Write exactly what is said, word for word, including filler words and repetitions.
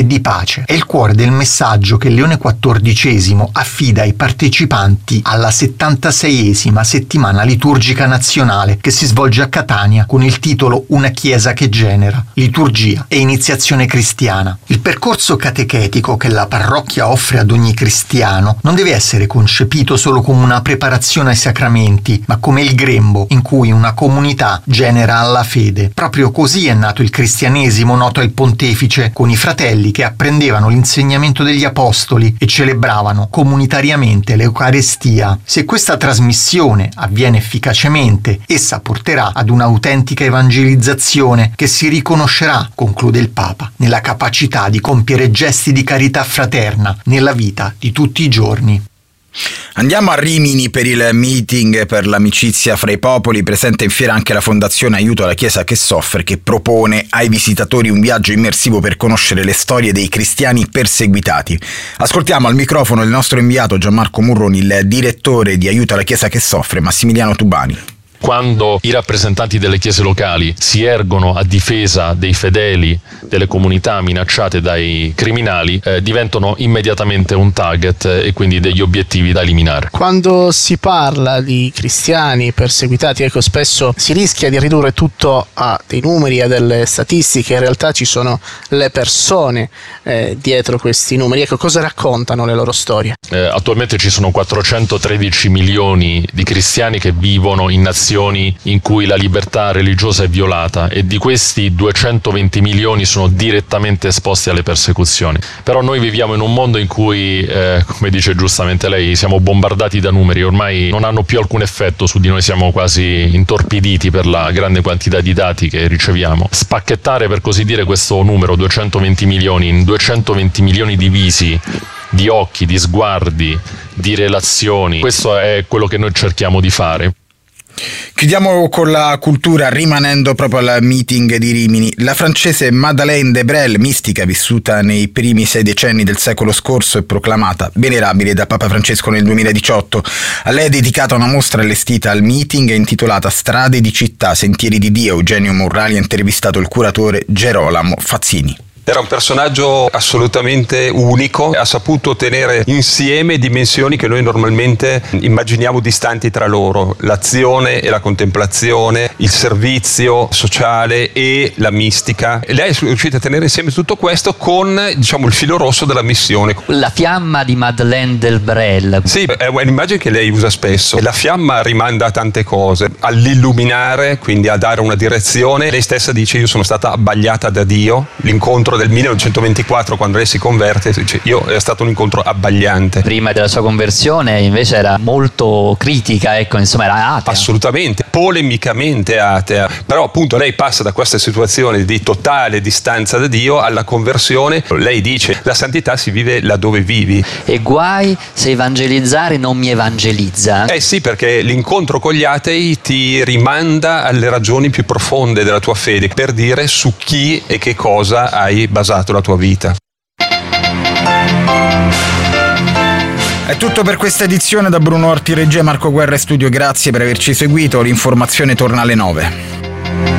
di pace. È il cuore del messaggio che Leone quattordicesimo affida ai partecipanti alla settantaseiesima settimana liturgica nazionale che si svolge a Catania con il titolo Una Chiesa che genera, liturgia e iniziazione cristiana. Il percorso catechetico che la parrocchia offre ad ogni cristiano non deve essere concepito solo come una preparazione ai sacramenti, ma come il grembo in cui una comunità genera alla fede. Proprio così è nato il cristianesimo noto al pontefice, con i fratelli che apprendevano l'insegnamento degli apostoli e celebravano comunitariamente l'Eucarestia. Se questa trasmissione avviene efficacemente, essa porterà ad un'autentica evangelizzazione che si riconoscerà, conclude il Papa, nella capacità di compiere gesti di carità fraterna nella vita di tutti i giorni. Andiamo a Rimini per il meeting per l'amicizia fra i popoli. Presente in fiera anche la Fondazione Aiuto alla Chiesa che soffre, che propone ai visitatori un viaggio immersivo per conoscere le storie dei cristiani perseguitati. Ascoltiamo al microfono il nostro inviato Gianmarco Murroni, il direttore di Aiuto alla Chiesa che soffre, Massimiliano Tubani. Quando i rappresentanti delle chiese locali si ergono a difesa dei fedeli, delle comunità minacciate dai criminali, eh, diventano immediatamente un target e quindi degli obiettivi da eliminare. Quando si parla di cristiani perseguitati, ecco, spesso si rischia di ridurre tutto a dei numeri, a delle statistiche. In realtà ci sono le persone eh, dietro questi numeri. Ecco, cosa raccontano le loro storie? Eh, attualmente ci sono quattrocentotredici milioni di cristiani che vivono in nazioni in cui la libertà religiosa è violata, e di questi duecentoventi milioni sono direttamente esposti alle persecuzioni. Però noi viviamo in un mondo in cui, eh, come dice giustamente lei, siamo bombardati da numeri, ormai non hanno più alcun effetto su di noi, siamo quasi intorpiditi per la grande quantità di dati che riceviamo. Spacchettare, per così dire, questo numero duecentoventi milioni in duecentoventi milioni divisi di occhi, di sguardi, di relazioni, questo è quello che noi cerchiamo di fare. Chiudiamo con la cultura, rimanendo proprio al meeting di Rimini. La francese Madeleine de Brel, mistica vissuta nei primi sei decenni del secolo scorso e proclamata venerabile da Papa Francesco nel duemiladiciotto. A lei è dedicata una mostra allestita al meeting intitolata Strade di città, sentieri di Dio. Eugenio Morrali ha intervistato il curatore Gerolamo Fazzini. Era un personaggio assolutamente unico, ha saputo tenere insieme dimensioni che noi normalmente immaginiamo distanti tra loro: l'azione e la contemplazione, il servizio sociale e la mistica. E lei è riuscita a tenere insieme tutto questo con, diciamo, il filo rosso della missione. La fiamma di Madeleine de Brel. Sì, è un'immagine che lei usa spesso. La fiamma rimanda a tante cose, all'illuminare, quindi a dare una direzione. Lei stessa dice: io sono stata abbagliata da Dio. L'incontro del millenovecentoventiquattro, quando lei si converte, dice: io è stato un incontro abbagliante. Prima della sua conversione invece era molto critica, ecco, insomma era atea. Assolutamente, polemicamente atea. Però appunto lei passa da questa situazione di totale distanza da Dio alla conversione. Lei dice: la santità si vive laddove vivi. E guai se evangelizzare non mi evangelizza. Eh sì, perché l'incontro con gli atei ti rimanda alle ragioni più profonde della tua fede, per dire su chi e che cosa hai basato la tua vita. È tutto per questa edizione. Da Bruno Orti, regia, Marco Guerra e studio, grazie per averci seguito. L'informazione torna alle nove.